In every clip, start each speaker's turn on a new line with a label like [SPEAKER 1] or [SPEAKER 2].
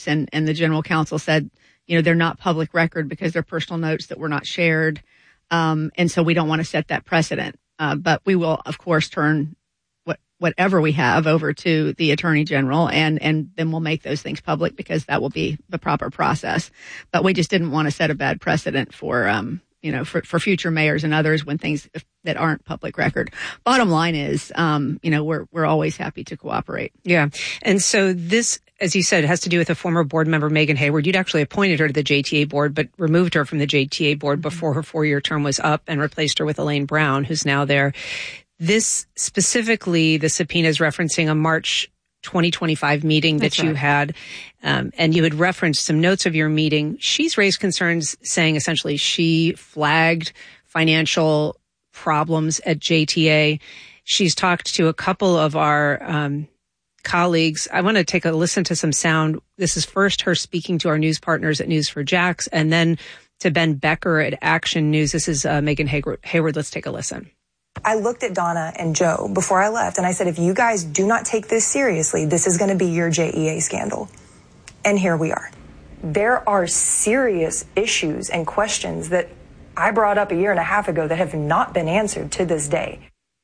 [SPEAKER 1] and the general counsel said, they're not public record because they're personal notes that were not shared. And so we don't want to set that precedent. But we will, of course, turn whatever we have over to the attorney general, and then we'll make those things public because that will be the proper process. But we just didn't want to set a bad precedent for future mayors and others when things that aren't public record. Bottom line is, we're always happy to cooperate.
[SPEAKER 2] Yeah. And so this, as you said, has to do with a former board member, Megan Hayward. You'd actually appointed her to the JTA board, but removed her from the JTA board before her 4-year term was up and replaced her with Elaine Brown, who's now there. This specifically, the subpoena is referencing a March 2025 meeting that you had, and you had referenced some notes of your meeting. She's raised concerns saying essentially she flagged financial problems at JTA. She's talked to a couple of our colleagues. I want to take a listen to some sound. This is first her speaking to our news partners at News4JAX, and then to Ben Becker at Action News. This is Megan Hayward. Let's take a listen.
[SPEAKER 3] I looked at Donna and Joe before I left, and I said, if you guys do not take this seriously, this is going to be your JEA scandal. And here we are. There are serious issues and questions that I brought up a year and a half ago that have not been answered to this day.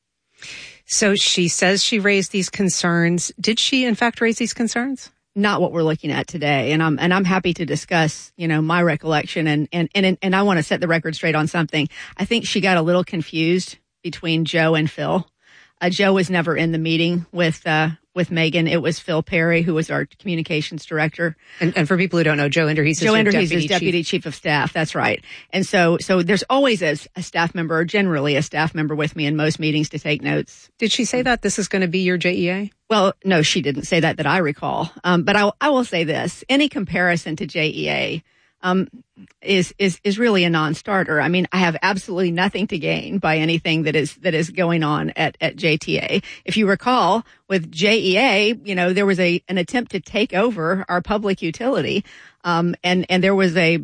[SPEAKER 2] So she says she raised these concerns. Did she, in fact, raise these concerns?
[SPEAKER 1] Not what we're looking at today. And I'm happy to discuss, my recollection. And I want to set the record straight on something. I think she got a little confused between Joe and Phil. Joe was never in the meeting with Megan. It was Phil Perry, who was our communications director.
[SPEAKER 2] And for people who don't know, Joe Enderhees is
[SPEAKER 1] deputy chief of staff. That's right. And so there's always a staff member, or generally a staff member, with me in most meetings to take notes.
[SPEAKER 2] Did she say that this is going to be your JEA?
[SPEAKER 1] Well, no, she didn't say that I recall. But I will say this: any comparison to JEA is really a non-starter. I mean, I have absolutely nothing to gain by anything that is going on at JTA. If you recall, with JEA, there was an attempt to take over our public utility, and there was a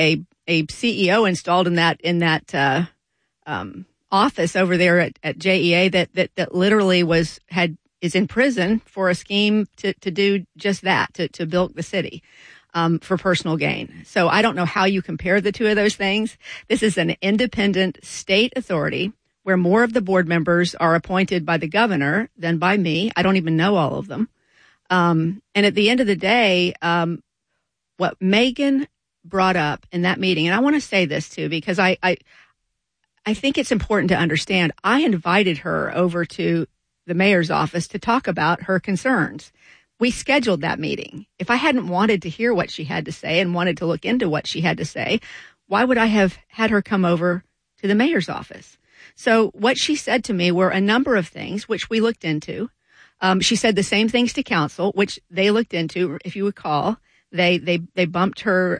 [SPEAKER 1] CEO installed in that office over there at JEA that literally is in prison for a scheme to do just that, to bilk the city. For personal gain. So I don't know how you compare the two of those things. This is an independent state authority where more of the board members are appointed by the governor than by me. I don't even know all of them. And at the end of the day, what Megan brought up in that meeting, and I want to say this too, because I think it's important to understand, I invited her over to the mayor's office to talk about her concerns. We scheduled that meeting. If I hadn't wanted to hear what she had to say and wanted to look into what she had to say, why would I have had her come over to the mayor's office? So what she said to me were a number of things, which we looked into. She said the same things to council, which they looked into. If you recall, they bumped her,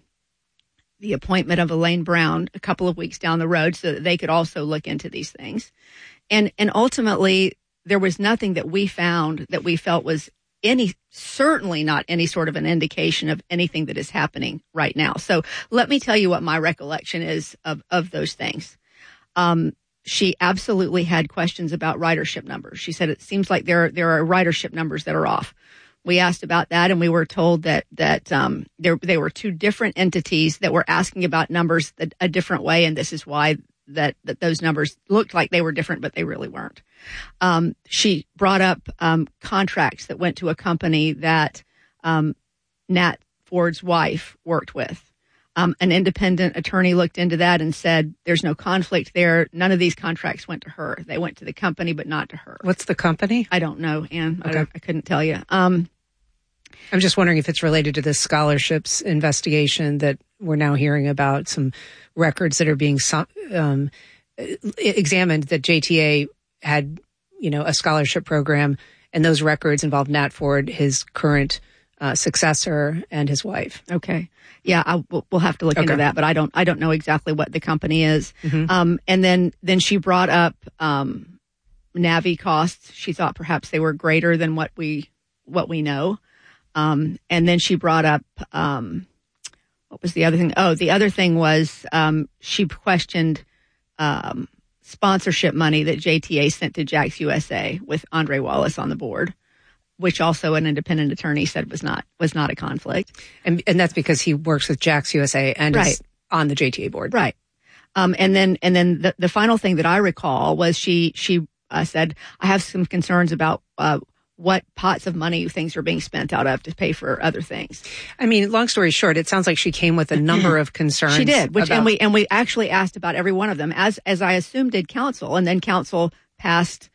[SPEAKER 1] the appointment of Elaine Brown a couple of weeks down the road so that they could also look into these things. And ultimately, there was nothing that we found that we felt was certainly not any sort of an indication of anything that is happening right now. So let me tell you what my recollection is of those things. She absolutely had questions about ridership numbers. She said it seems like there are ridership numbers that are off. We asked about that, and we were told that they were two different entities that were asking about numbers a different way, and this is why that those numbers looked like they were different, but they really weren't. She brought up contracts that went to a company that Nat Ford's wife worked with. An independent attorney looked into that and said there's no conflict there. None of these contracts went to her. They went to the company, but not to her.
[SPEAKER 2] What's the company?
[SPEAKER 1] I don't know, Ann. Okay. I couldn't tell you.
[SPEAKER 2] I'm just wondering if it's related to this scholarships investigation that we're now hearing about, some records that are being examined that JTA had, a scholarship program, and those records involved Nat Ford, his current successor, and his wife.
[SPEAKER 1] Okay. Yeah, we'll have to look into that, but I don't know exactly what the company is.
[SPEAKER 2] Mm-hmm.
[SPEAKER 1] And then she brought up Navi costs. She thought perhaps they were greater than what we know. And then she brought up what was the other thing? Oh, the other thing was she questioned sponsorship money that JTA sent to Jax USA with Andre Wallace on the board. which also an independent attorney said was not a conflict.
[SPEAKER 2] And that's because he works with JAX USA and is on the JTA board.
[SPEAKER 1] Right. And then the final thing that I recall was she said, I have some concerns about what pots of money things are being spent out of to pay for other things.
[SPEAKER 2] I mean, long story short, it sounds like she came with a number of concerns.
[SPEAKER 1] She did, and we actually asked about every one of them, as I assumed did council, and then council passed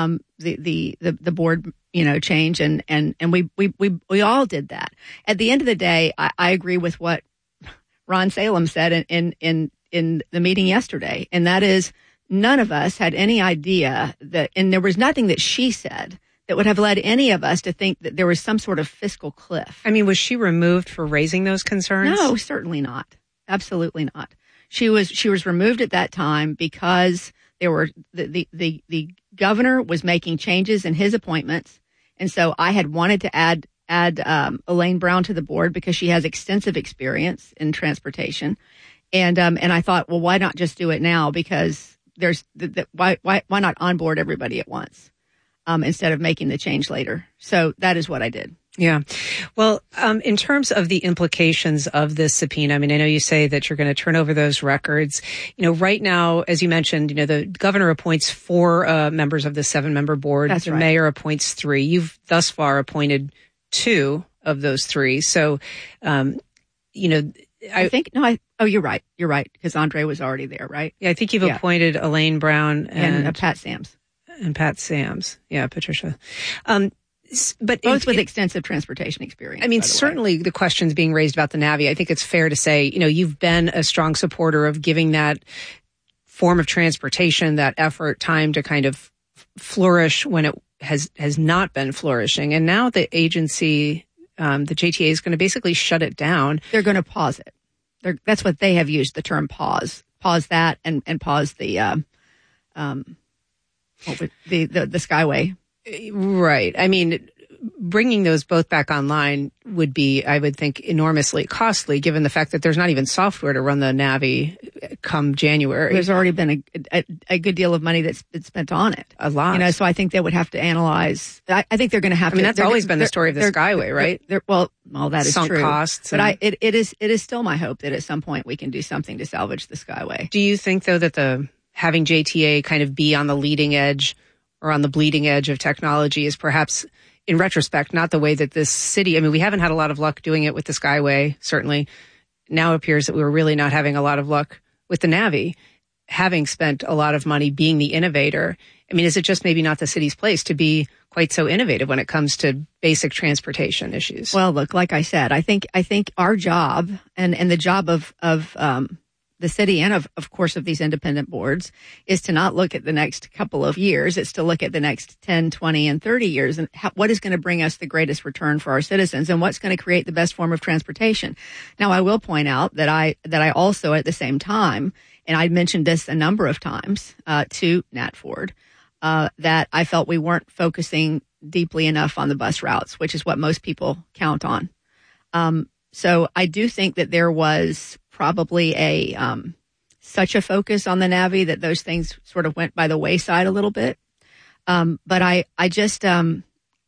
[SPEAKER 1] the board change, and we all did that. At the end of the day, I agree with what Ron Salem said in the meeting yesterday, and that is none of us had any idea that, and there was nothing that she said that would have led any of us to think that there was some sort of fiscal cliff.
[SPEAKER 2] I mean, was she removed for raising those concerns?
[SPEAKER 1] No, certainly not. Absolutely not. She was removed at that time because there were the governor was making changes in his appointments, and so I had wanted to add Elaine Brown to the board because she has extensive experience in transportation, and I thought, well, why not just do it now? Because there's why not onboard everybody at once? Instead of making the change later. So that is what I did.
[SPEAKER 2] Yeah. Well, in terms of the implications of this subpoena, I mean, I know you say that you're going to turn over those records. Right now, as you mentioned, the governor appoints 4 members of the 7-member board.
[SPEAKER 1] That's right.
[SPEAKER 2] The mayor appoints 3. You've thus far appointed 2 of those 3. So, I
[SPEAKER 1] think, no, you're right. You're right. Because Andre was already there, right?
[SPEAKER 2] Yeah, I think you've appointed Elaine Brown
[SPEAKER 1] and Pat Sams.
[SPEAKER 2] And Pat Sams. Yeah, Patricia. But
[SPEAKER 1] both with extensive transportation experience.
[SPEAKER 2] I mean, certainly the questions being raised about the Navy, I think it's fair to say, you've been a strong supporter of giving that form of transportation, that effort, time to kind of flourish when it has not been flourishing. And now the agency, the JTA, is going to basically shut it down.
[SPEAKER 1] They're going to pause it. That's what they have used, the term pause. Pause that and pause the Skyway.
[SPEAKER 2] Right. I mean, bringing those both back online would be, I would think, enormously costly, given the fact that there's not even software to run the Navi come January.
[SPEAKER 1] There's already been a good deal of money that's been spent on it.
[SPEAKER 2] A lot.
[SPEAKER 1] So I think they would have to analyze. I think they're going to have to.
[SPEAKER 2] I mean, that's always been the story of the Skyway, right?
[SPEAKER 1] Well, that is
[SPEAKER 2] sunk
[SPEAKER 1] true.
[SPEAKER 2] Costs.
[SPEAKER 1] But it is still my hope that at some point we can do something to salvage the Skyway.
[SPEAKER 2] Do you think, though, that having JTA kind of be on the leading edge or on the bleeding edge of technology is perhaps, in retrospect, not the way that this city, I mean, we haven't had a lot of luck doing it with the Skyway, certainly. Now it appears that we were really not having a lot of luck with the Navi, having spent a lot of money being the innovator. I mean, is it just maybe not the city's place to be quite so innovative when it comes to basic transportation issues?
[SPEAKER 1] Well, look, like I said, I think our job and the job of the city and of course of these independent boards is to not look at the next couple of years. It's to look at the next 10, 20 and 30 years and what is going to bring us the greatest return for our citizens and what's going to create the best form of transportation. Now, I will point out that I also at the same time, and I mentioned this a number of times to Nat Ford, that I felt we weren't focusing deeply enough on the bus routes, which is what most people count on. So I do think that there was probably such a focus on the Navi that those things sort of went by the wayside a little bit. But I just I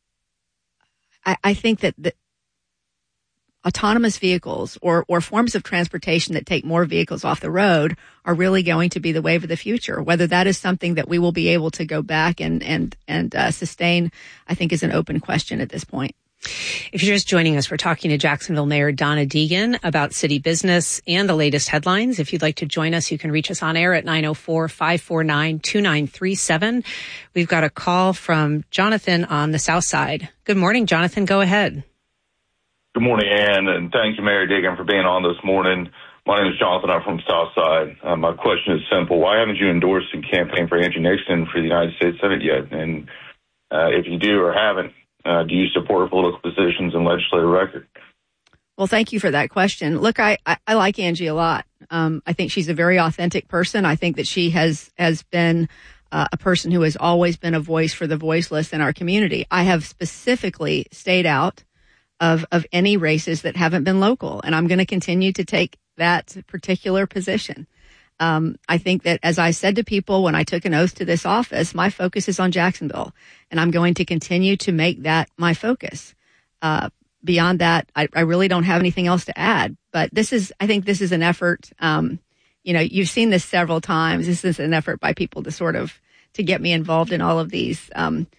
[SPEAKER 1] think that the autonomous vehicles or forms of transportation that take more vehicles off the road are really going to be the wave of the future. Whether that is something that we will be able to go back and sustain, I think is an open question at this point.
[SPEAKER 2] If you're just joining us, we're talking to Jacksonville Mayor Donna Deegan about city business and the latest headlines. If you'd like to join us, you can reach us on air at 904-549-2937. We've got a call from Jonathan on the South Side. Good morning, Jonathan. Go ahead.
[SPEAKER 4] Good morning, Ann, and thank you, Mayor Deegan, for being on this morning. My name is Jonathan. I'm from Southside. My question is simple. Why haven't you endorsed and campaigned for Angie Nixon for the United States Senate yet? And if you do or haven't, do you support her political positions and legislative record?
[SPEAKER 1] Well, thank you for that question. Look, I like Angie a lot. I think she's a very authentic person. I think that she has been a person who has always been a voice for the voiceless in our community. I have specifically stayed out of any races that haven't been local, and I'm going to continue to take that particular position. I think that, as I said to people when I took an oath to this office, my focus is on Jacksonville, and I'm going to continue to make that my focus. Beyond that, I really don't have anything else to add. But I think this is an effort. You've seen this several times. This is an effort by people to get me involved in all of these,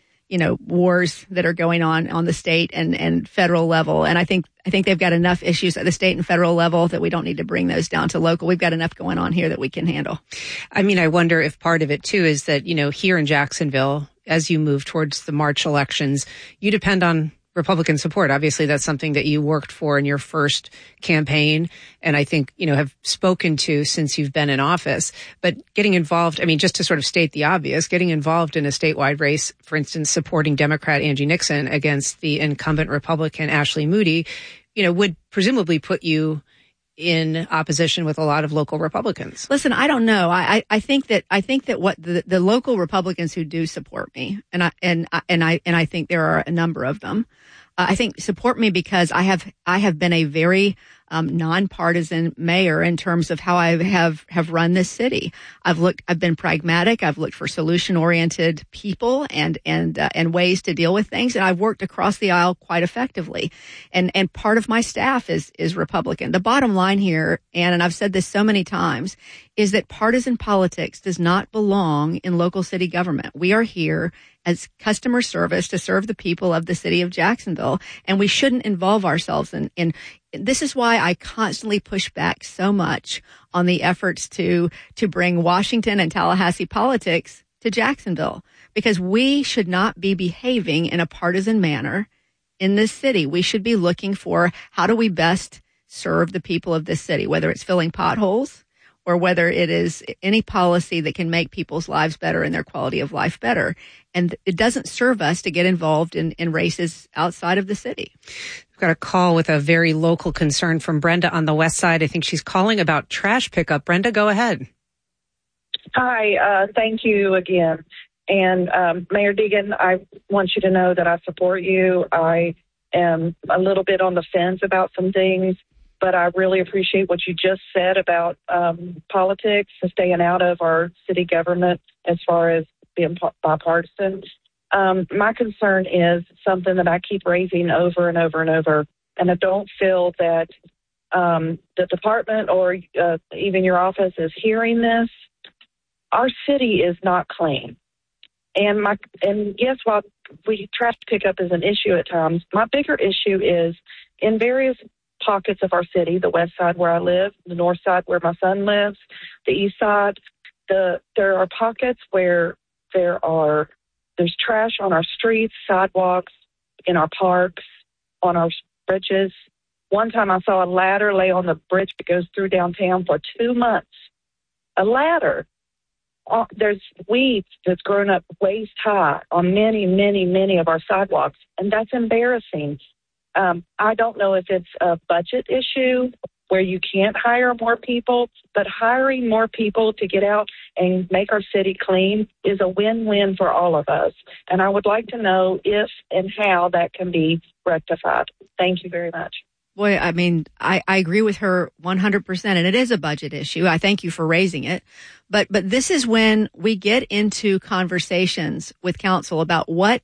[SPEAKER 1] wars that are going on the state and federal level. And I think they've got enough issues at the state and federal level that we don't need to bring those down to local. We've got enough going on here that we can handle.
[SPEAKER 2] I mean, I wonder if part of it too is that, here in Jacksonville, as you move towards the March elections, you depend on Republican support. Obviously, that's something that you worked for in your first campaign, and I think, have spoken to since you've been in office. But getting involved, just to sort of state the obvious, getting involved in a statewide race, for instance, supporting Democrat Angie Nixon against the incumbent Republican Ashley Moody, would presumably put you in opposition with a lot of local Republicans.
[SPEAKER 1] Listen, I don't know. I think that what the local Republicans who do support me, and I think there are a number of them, I think support me because I have been a very nonpartisan mayor in terms of how I have run this city. I've been pragmatic. I've looked for solution-oriented people and ways to deal with things. And I've worked across the aisle quite effectively. And part of my staff is Republican. The bottom line here, Ann, and I've said this so many times, is that partisan politics does not belong in local city government. We are here as customer service to serve the people of the city of Jacksonville, and we shouldn't involve ourselves in this is why I constantly push back so much on the efforts to bring Washington and Tallahassee politics to Jacksonville, because we should not be behaving in a partisan manner in this city. We should be looking for how do we best serve the people of this city, whether it's filling potholes or whether it is any policy that can make people's lives better and their quality of life better. And it doesn't serve us to get involved in races outside of the city.
[SPEAKER 2] We've got a call with a very local concern from Brenda on the west side. I think she's calling about trash pickup. Brenda, go ahead.
[SPEAKER 5] Hi, thank you again. And Mayor Deegan, I want you to know that I support you. I am a little bit on the fence about some things, but I really appreciate what you just said about politics and staying out of our city government as far as being bipartisan. My concern is something that I keep raising over and over and over, and I don't feel that the department or even your office is hearing this. Our city is not clean. And yes, while trash pickup is an issue at times, my bigger issue is in various pockets of our city, the west side where I live, the north side where my son lives, the east side, there are pockets where there's trash on our streets, sidewalks, in our parks, on our bridges. One time I saw a ladder lay on the bridge that goes through downtown for 2 months. A ladder. There's weeds that's grown up waist high on many, many, many of our sidewalks, and that's embarrassing. I don't know if it's a budget issue where you can't hire more people, but hiring more people to get out and make our city clean is a win-win for all of us. And I would like to know if and how that can be rectified. Thank you very much.
[SPEAKER 1] Boy, I mean, I agree with her 100%, and it is a budget issue. I thank you for raising it. But this is when we get into conversations with council about what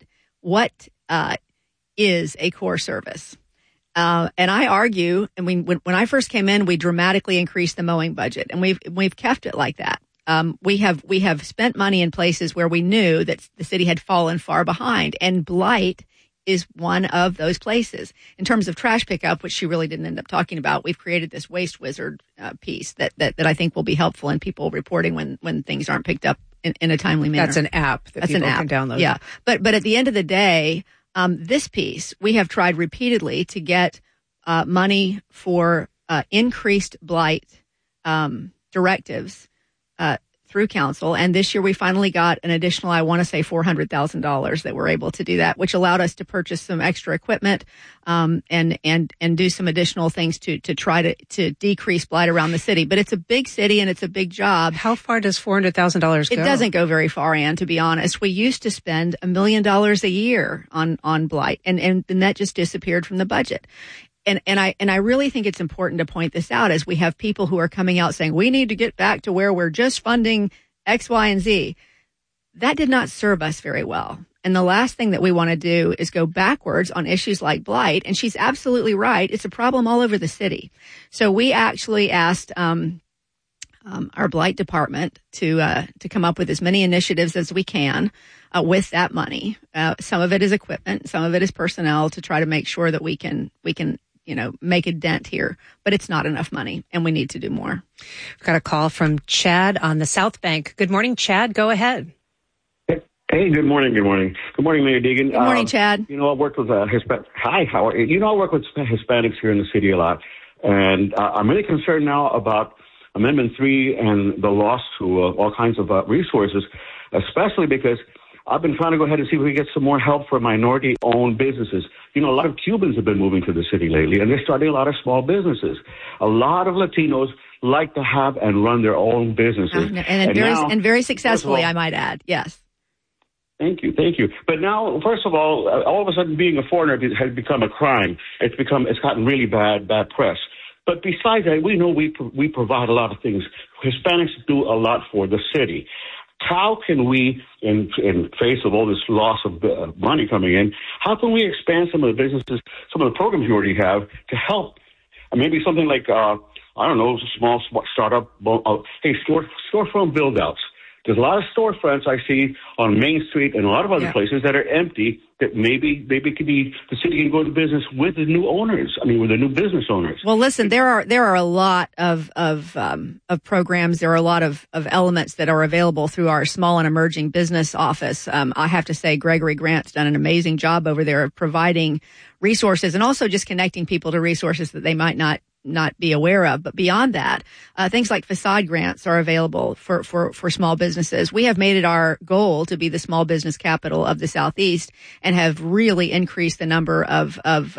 [SPEAKER 1] is a core service. And I argue, and when I first came in, we dramatically increased the mowing budget, and we've kept it like that. We have spent money in places where we knew that the city had fallen far behind, and blight is one of those places. In terms of trash pickup, which she really didn't end up talking about, we've created this Waste Wizard piece that I think will be helpful in people reporting when things aren't picked up in a timely manner.
[SPEAKER 2] That's an app that people can download.
[SPEAKER 1] Yeah, but at the end of the day, this piece we have tried repeatedly to get money for increased blight directives through council, and this year we finally got an additional, I want to say $400,000 that we're able to do that, which allowed us to purchase some extra equipment and do some additional things to try to decrease blight around the city. But it's a big city and it's a big job.
[SPEAKER 2] How far does $400,000 go?
[SPEAKER 1] It doesn't go very far, Ann, to be honest. We used to spend $1 million a year on blight, and that just disappeared from the budget. and I really think it's important to point this out as we have people who are coming out saying we need to get back to where we're just funding X, Y, and Z. That did not serve us very well. And the last thing that we want to do is go backwards on issues like blight. And she's absolutely right. It's a problem all over the city. So we actually asked our blight department to come up with as many initiatives as we can with that money. Some of it is equipment, some of it is personnel to try to make sure that we can make a dent here. But it's not enough money, and we need to do more.
[SPEAKER 2] We've got a call from Chad on the South Bank. Good morning, Chad. Go ahead.
[SPEAKER 6] Hey, good morning. Good morning, Mayor Deegan.
[SPEAKER 1] Good morning, Chad.
[SPEAKER 6] I work with Hi, how are you? I work with Hispanics here in the city a lot, and I'm really concerned now about Amendment 3 and the loss to all kinds of resources, especially because I've been trying to go ahead and see if we can get some more help for minority-owned businesses. A lot of Cubans have been moving to the city lately, and they're starting a lot of small businesses. A lot of Latinos like to have and run their own businesses.
[SPEAKER 1] And very successfully, I might add. Yes.
[SPEAKER 6] Thank you. But now, first of all of a sudden being a foreigner has become a crime. It's gotten really bad press. But besides that, we know we provide a lot of things. Hispanics do a lot for the city. How can we, in face of all this loss of money coming in, how can we expand some of the businesses, some of the programs you already have to help? Maybe something like, small startup, storefront build-outs. There's a lot of storefronts I see on Main Street and a lot of other places that are empty that maybe could be, the city can go into business with the new owners. With the new business owners.
[SPEAKER 1] Well, listen, there are a lot of programs. There are a lot of elements that are available through our small and emerging business office. I have to say Gregory Grant's done an amazing job over there of providing resources and also just connecting people to resources that they might not be aware of. But beyond that, things like facade grants are available for small businesses. We have made it our goal to be the small business capital of the Southeast and have really increased the number of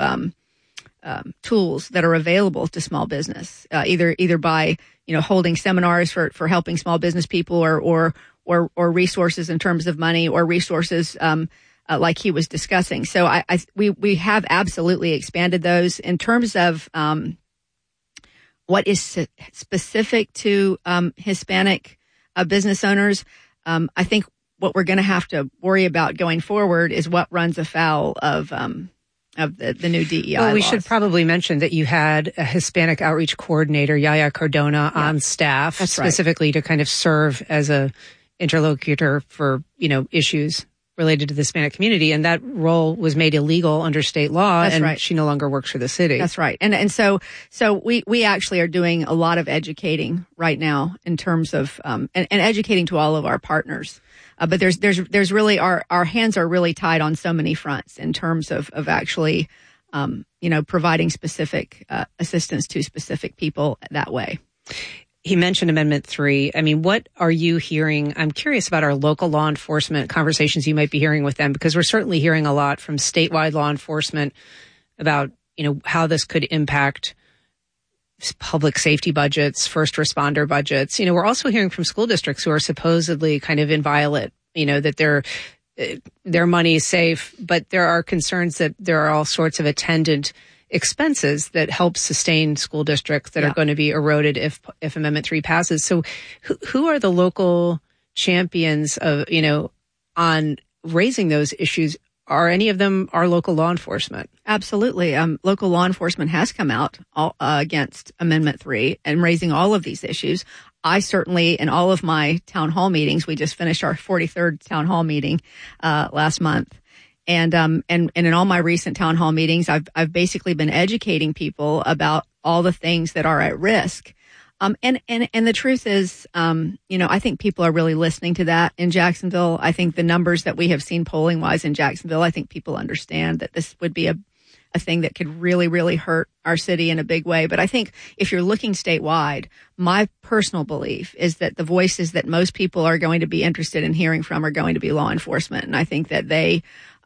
[SPEAKER 1] tools that are available to small business, either by, holding seminars for helping small business people or resources in terms of money or resources, like he was discussing. So we have absolutely expanded those in terms of, what is specific to Hispanic business owners. I think what we're going to have to worry about going forward is what runs afoul of the new DEI
[SPEAKER 2] Well, we
[SPEAKER 1] laws.
[SPEAKER 2] should probably mention that you had a Hispanic outreach coordinator, Yaya Cardona, on staff.
[SPEAKER 1] That's
[SPEAKER 2] specifically to kind of serve as a interlocutor for, issues related to the Hispanic community. And that role was made illegal under state law.
[SPEAKER 1] That's
[SPEAKER 2] and
[SPEAKER 1] right.
[SPEAKER 2] She no longer works for the city.
[SPEAKER 1] That's right. And so we actually are doing a lot of educating right now in terms of, and educating to all of our partners. But there's really, our hands are really tied on so many fronts in terms of actually, providing specific, assistance to specific people that way.
[SPEAKER 2] He mentioned Amendment 3. What are you hearing? I'm curious about our local law enforcement conversations you might be hearing with them, because we're certainly hearing a lot from statewide law enforcement about, how this could impact public safety budgets, first responder budgets. We're also hearing from school districts who are supposedly kind of inviolate, that their money is safe, but there are concerns that there are all sorts of attendant expenses that help sustain school districts that are going to be eroded if Amendment 3 passes. So who are the local champions of, on raising those issues? Are any of them our local law enforcement?
[SPEAKER 1] Absolutely. Local law enforcement has come out against Amendment 3 and raising all of these issues. I certainly, in all of my town hall meetings, we just finished our 43rd town hall meeting last month. And in all my recent town hall meetings, I've basically been educating people about all the things that are at risk. And the truth is, I think people are really listening to that in Jacksonville. I think the numbers that we have seen polling wise in Jacksonville, I think people understand that this would be a thing that could really, really hurt our city in a big way. But I think if you're looking statewide, my personal belief is that the voices that most people are going to be interested in hearing from are going to be law enforcement. And I think that they,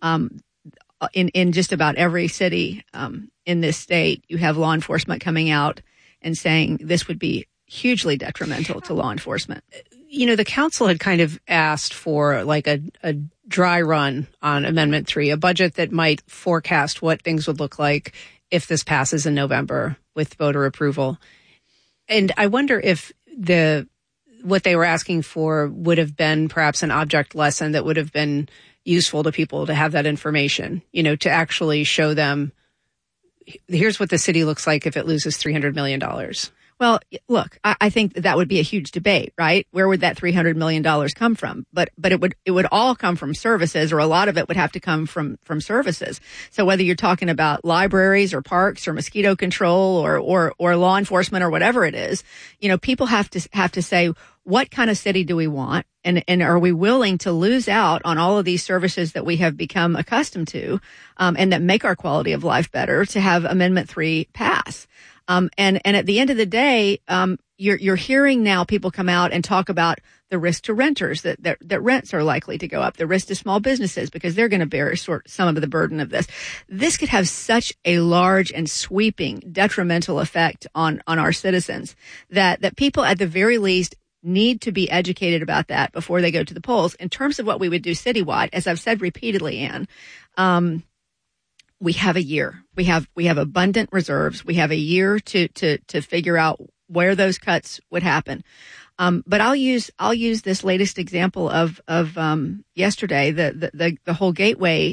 [SPEAKER 1] in just about every city in this state, you have law enforcement coming out and saying this would be hugely detrimental to law enforcement.
[SPEAKER 2] The council had kind of asked for like a dry run on Amendment 3, a budget that might forecast what things would look like if this passes in November with voter approval. And I wonder if what they were asking for would have been perhaps an object lesson that would have been useful to people to have that information, to actually show them, here's what the city looks like if it loses $300 million.
[SPEAKER 1] Well, look, I think that would be a huge debate, right? Where would that $300 million come from? But it would all come from services, or a lot of it would have to come from services. So whether you're talking about libraries or parks or mosquito control or law enforcement or whatever it is, people have to say, what kind of city do we want? And are we willing to lose out on all of these services that we have become accustomed to, and that make our quality of life better, to have Amendment 3 pass? And at the end of the day, you're hearing now people come out and talk about the risk to renters, that rents are likely to go up, the risk to small businesses because they're going to bear some of the burden of this. This could have such a large and sweeping detrimental effect on our citizens that people at the very least need to be educated about that before they go to the polls. In terms of what we would do citywide, as I've said repeatedly, Ann, we have a year. We have abundant reserves. We have a year to figure out where those cuts would happen. But I'll use this latest example of yesterday, the whole Gateway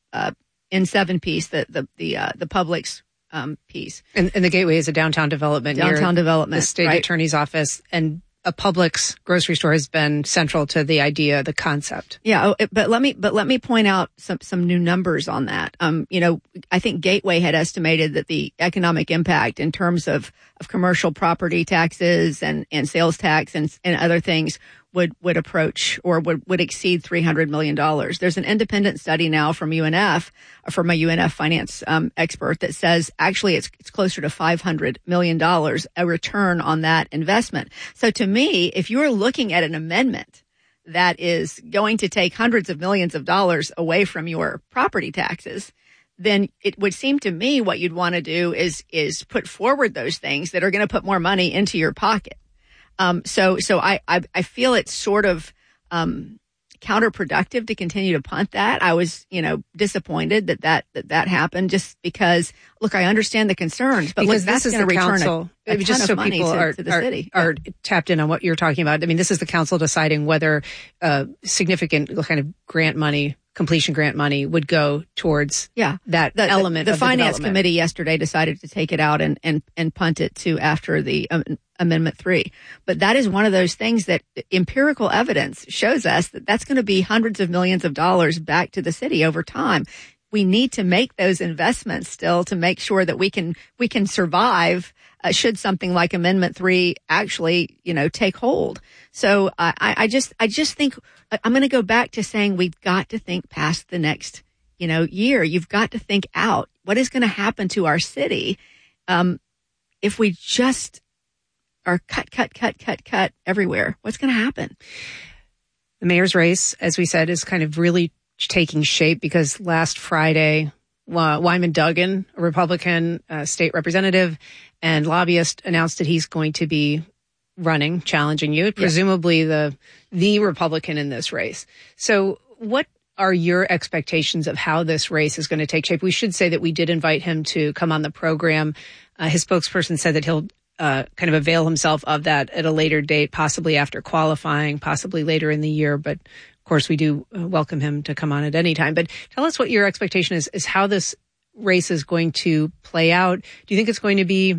[SPEAKER 1] N7 piece, the Publix piece.
[SPEAKER 2] And the Gateway is a downtown development. The state
[SPEAKER 1] right?
[SPEAKER 2] attorney's office, and a Publix grocery store has been central to the idea, the concept.
[SPEAKER 1] Yeah, but let me point out some new numbers on that. I think Gateway had estimated that the economic impact in terms of commercial property taxes and sales tax and other things would approach or would exceed $300 million. There's an independent study now from UNF, from a UNF finance expert, that says actually it's closer to $500 million, a return on that investment. So to me, if you're looking at an amendment that is going to take hundreds of millions of dollars away from your property taxes, then it would seem to me what you'd want to do is put forward those things that are going to put more money into your pocket. So I feel it's sort of counterproductive to continue to punt that. I was, disappointed that happened, just because, look, I understand the concerns, but
[SPEAKER 2] because
[SPEAKER 1] look, that's going to return a ton of money to the city.
[SPEAKER 2] Are tapped in on what you're talking about. I mean, this is the council deciding whether significant kind of grant money, completion grant money, would go towards that element.
[SPEAKER 1] The
[SPEAKER 2] of
[SPEAKER 1] finance
[SPEAKER 2] the
[SPEAKER 1] committee yesterday decided to take it out and punt it to after the Amendment 3. But that is one of those things that empirical evidence shows us that that's going to be hundreds of millions of dollars back to the city over time. We need to make those investments still to make sure that we can survive should something like Amendment 3 actually, take hold. So I just think I'm going to go back to saying we've got to think past the next, year. You've got to think out what is going to happen to our city if we just are cut everywhere. What's going to happen?
[SPEAKER 2] The mayor's race, as we said, is kind of really taking shape because last Friday, Wyman Duggan, a Republican state representative and lobbyist, announced that he's going to be running, challenging you, presumably the Republican in this race. So what are your expectations of how this race is going to take shape? We should say that we did invite him to come on the program. His spokesperson said that he'll kind of avail himself of that at a later date, possibly after qualifying, possibly later in the year. But of course, we do welcome him to come on at any time. But tell us what your expectation is how this race is going to play out. Do you think it's going to be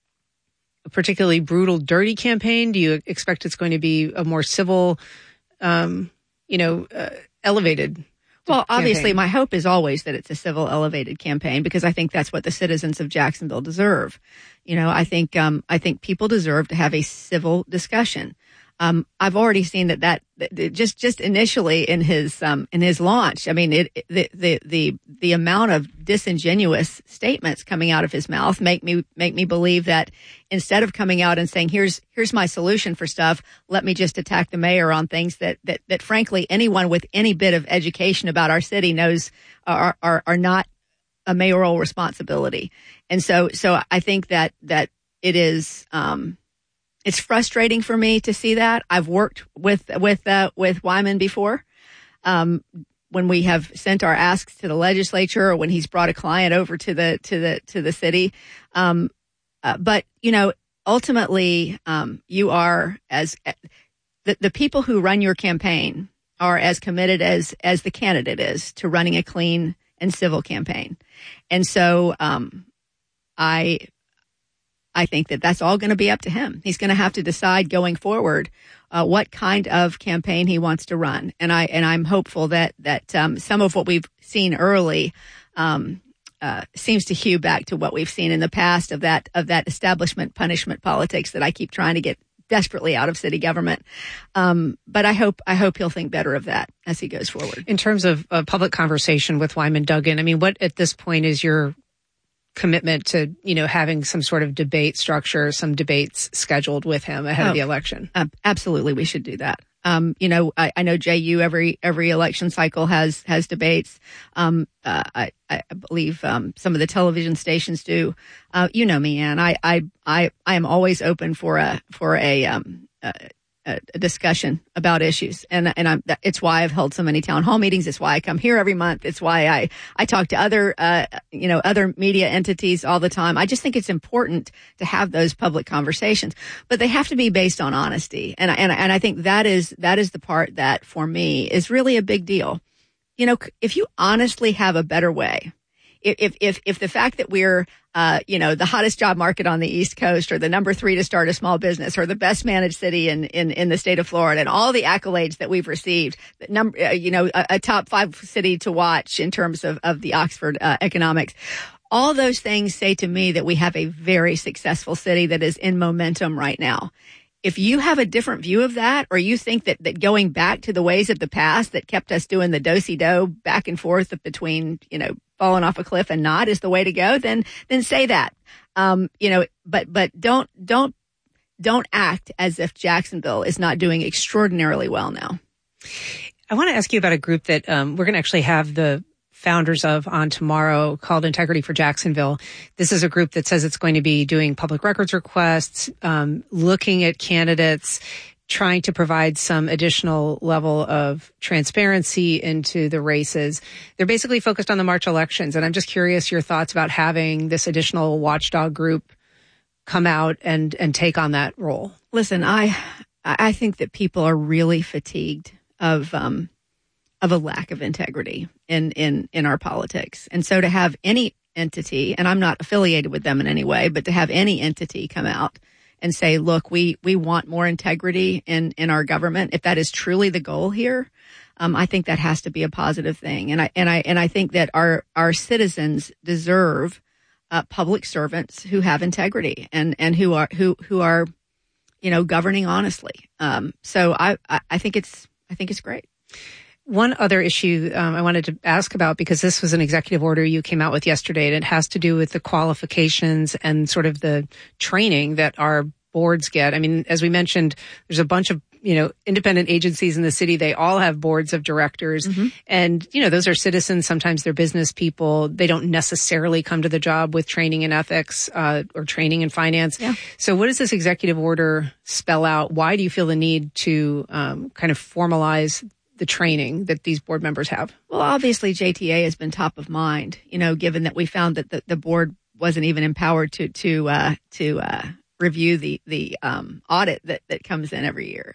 [SPEAKER 2] a particularly brutal, dirty campaign? Do you expect it's going to be a more civil, elevated?
[SPEAKER 1] Well, obviously, my hope is always that it's a civil, elevated campaign because I think that's what the citizens of Jacksonville deserve. I think people deserve to have a civil discussion. I've already seen that just initially in his launch. I mean, the amount of disingenuous statements coming out of his mouth make me believe that instead of coming out and saying, here's my solution for stuff, let me just attack the mayor on things that frankly anyone with any bit of education about our city knows are not a mayoral responsibility. And so I think that it is, it's frustrating for me to see that. I've worked with Wyman before. when we have sent our asks to the legislature or when he's brought a client over to the city. But ultimately, you are the people who run your campaign are as committed as the candidate is to running a clean and civil campaign. And so, I think that that's all going to be up to him. He's going to have to decide going forward what kind of campaign he wants to run. And I'm hopeful that some of what we've seen early seems to hew back to what we've seen in the past of that establishment punishment politics that I keep trying to get desperately out of city government. But I hope he'll think better of that as he goes forward.
[SPEAKER 2] In terms of public conversation with Wyman Duggan, I mean, what at this point is your commitment to, having some sort of debate structure, some debates scheduled with him ahead of the election?
[SPEAKER 1] Absolutely. We should do that. I know JU every election cycle has debates. I believe some of the television stations do. You know me, Ann. I am always open for a discussion about issues, and it's why I've held so many town hall meetings. It's why I come here every month. It's why I talk to other other media entities all the time. I just think it's important to have those public conversations, but they have to be based on honesty, and I think that is the part that for me is really a big deal. If you honestly have a better way, if the fact that we're the hottest job market on the East Coast, or the number 3 to start a small business, or the best managed city in the state of Florida, and all the accolades that we've received, a top 5 city to watch in terms of the Oxford economics, all those things say to me that we have a very successful city that is in momentum right now. If you have a different view of that, or you think that going back to the ways of the past that kept us doing the do-si-do back and forth between, falling off a cliff and not is the way to go, then say that. But don't act as if Jacksonville is not doing extraordinarily well now.
[SPEAKER 2] I want to ask you about a group that we're going to actually have the founders of on tomorrow, called Integrity for Jacksonville. This is a group that says it's going to be doing public records requests, looking at candidates, trying to provide some additional level of transparency into the races. They're basically focused on the March elections. And I'm just curious your thoughts about having this additional watchdog group come out and take on that role.
[SPEAKER 1] Listen, I think that people are really fatigued of a lack of integrity in our politics. And so to have any entity, and I'm not affiliated with them in any way, but to have any entity come out and say, look, we want more integrity in our government, if that is truly the goal here, I think that has to be a positive thing. And I think that our citizens deserve public servants who have integrity and who are governing honestly. So I think it's great.
[SPEAKER 2] One other issue I wanted to ask about, because this was an executive order you came out with yesterday, and it has to do with the qualifications and sort of the training that our boards get. I mean, as we mentioned, there's a bunch of, independent agencies in the city. They all have boards of directors. Mm-hmm. And, those are citizens. Sometimes they're business people. They don't necessarily come to the job with training in ethics or training in finance. Yeah. So what does this executive order spell out? Why do you feel the need to kind of formalize the training that these board members have? Well,
[SPEAKER 1] obviously JTA has been top of mind, given that we found that the board wasn't even empowered to review the audit that comes in every year.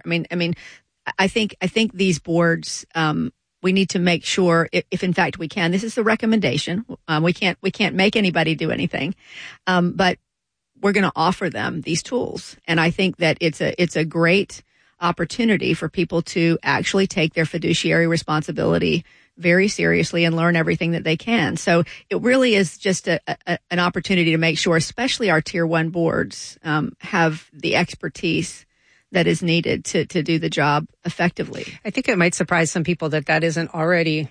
[SPEAKER 1] I think these boards, we need to make sure if in fact we can, this is the recommendation. We can't make anybody do anything. But we're going to offer them these tools. And I think that it's a great opportunity for people to actually take their fiduciary responsibility very seriously and learn everything that they can. So it really is just an opportunity to make sure, especially our tier 1 boards, have the expertise that is needed to do the job effectively.
[SPEAKER 2] I think it might surprise some people that isn't already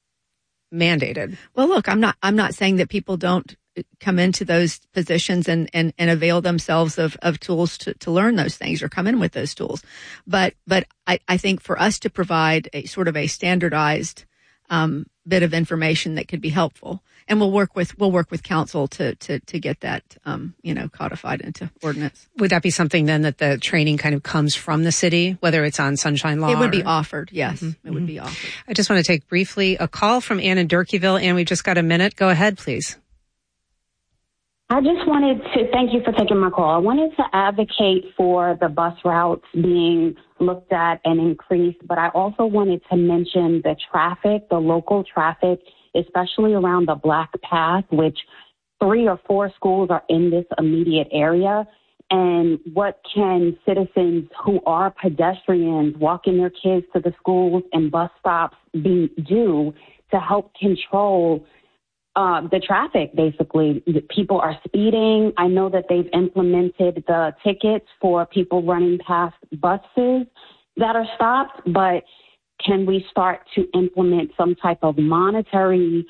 [SPEAKER 2] mandated.
[SPEAKER 1] Well, look, I'm not saying that people don't come into those positions and avail themselves of tools to learn those things or come in with those tools. But I think for us to provide a sort of a standardized bit of information that could be helpful. And we'll work with council to get that, codified into ordinance.
[SPEAKER 2] Would that be something then that the training kind of comes from the city, whether it's on Sunshine Law?
[SPEAKER 1] It would be offered. Yes, it would be offered.
[SPEAKER 2] I just want to take briefly a call from Ann in Durkeeville. Ann, we've just got a minute. Go ahead, please.
[SPEAKER 7] I just wanted to thank you for taking my call. I wanted to advocate for the bus routes being looked at and increased, but I also wanted to mention the traffic, the local traffic, especially around the Black Path, which 3 or 4 schools are in this immediate area. And what can citizens who are pedestrians walking their kids to the schools and bus stops do to help control the traffic? Basically, people are speeding. I know that they've implemented the tickets for people running past buses that are stopped, but can we start to implement some type of monetary,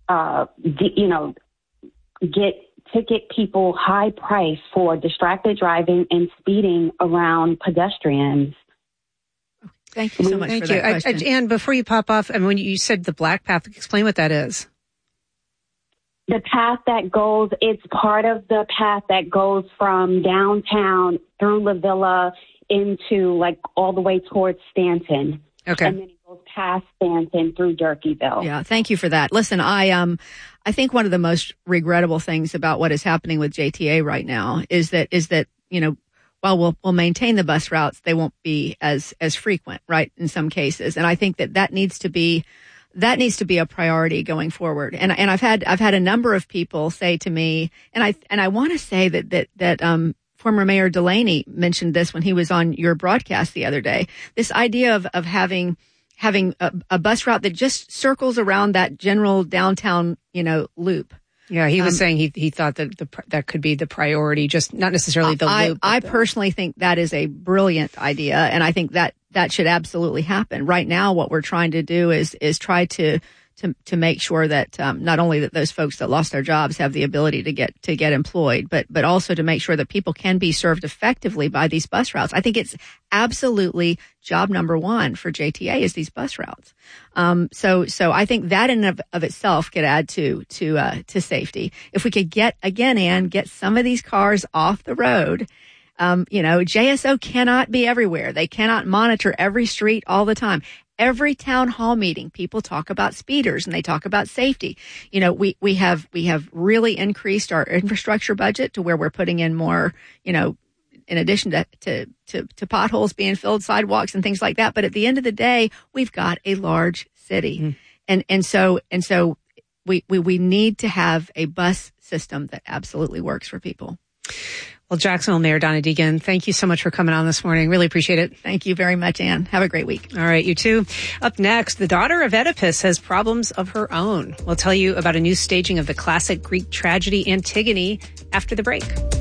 [SPEAKER 7] ticket people high price for distracted driving and speeding around pedestrians?
[SPEAKER 1] Thank you so much for that question.
[SPEAKER 2] Ann, before you pop off, I mean, when you said the Black Path, explain what that is.
[SPEAKER 7] The path that goes, it's part of the path that goes from downtown through La Villa into like all the way towards Stanton.
[SPEAKER 2] Okay.
[SPEAKER 7] And then it goes past Stanton through Durkeeville.
[SPEAKER 1] Yeah, thank you for that. Listen, I think one of the most regrettable things about what is happening with JTA right now is that while we'll maintain the bus routes, they won't be as frequent, right? In some cases, and I think that needs to be a priority going forward. And I've had a number of people say to me, and I want to say that former Mayor Delaney mentioned this when he was on your broadcast the other day. This idea of having a bus route that just circles around that general downtown, loop.
[SPEAKER 2] Yeah, he was saying he thought that that could be the priority, just not necessarily the loop.
[SPEAKER 1] I personally think that is a brilliant idea, and I think that should absolutely happen. Right now, what we're trying to do is try to make sure that not only that those folks that lost their jobs have the ability to get employed, but also to make sure that people can be served effectively by these bus routes. I think it's absolutely job number one for JTA is these bus routes. So I think that in and of itself could add to safety. If we could get some of these cars off the road. JSO cannot be everywhere. They cannot monitor every street all the time. Every town hall meeting, people talk about speeders and they talk about safety. We have really increased our infrastructure budget to where we're putting in more, in addition to potholes being filled, sidewalks and things like that. But at the end of the day, we've got a large city. And so we need to have a bus system that absolutely works for people.
[SPEAKER 2] Well, Jacksonville Mayor Donna Deegan, thank you so much for coming on this morning. Really appreciate it.
[SPEAKER 1] Thank you very much, Ann. Have a great week.
[SPEAKER 2] All right, you too. Up next, the daughter of Oedipus has problems of her own. We'll tell you about a new staging of the classic Greek tragedy Antigone after the break.